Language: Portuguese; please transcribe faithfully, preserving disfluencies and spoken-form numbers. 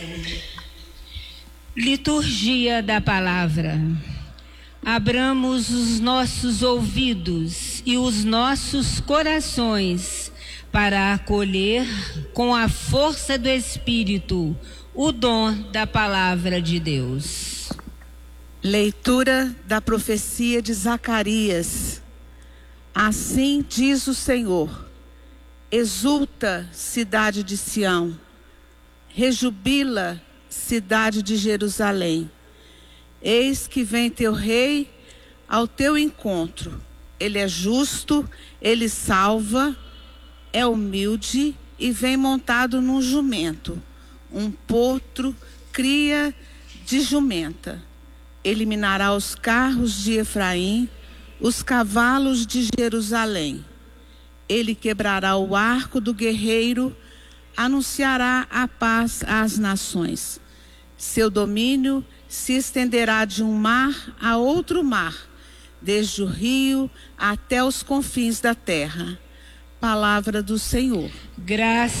Liturgia da Palavra. Abramos os nossos ouvidos e os nossos corações para acolher, com a força do Espírito, o dom da Palavra de Deus. Leitura da profecia de Zacarias. Assim diz o Senhor: exulta, cidade de Sião, rejubila, cidade de Jerusalém. Eis que vem teu rei ao teu encontro. Ele é justo, ele salva, é humilde e vem montado num jumento, um potro, cria de jumenta. Eliminará os carros de Efraim, os cavalos de Jerusalém. Ele quebrará o arco do guerreiro, anunciará a paz às nações. Seu domínio se estenderá de um mar a outro mar, desde o rio até os confins da terra. Palavra do Senhor. Graças